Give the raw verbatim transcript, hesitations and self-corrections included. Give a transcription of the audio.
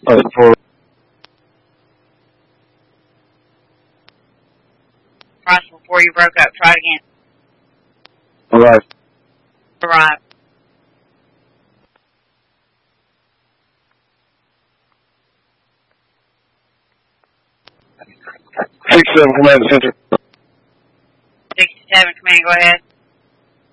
Uh, for Cross before you broke up. Try it again. arrive. Arrive. Six seven command center. sixty-seven, command, go ahead.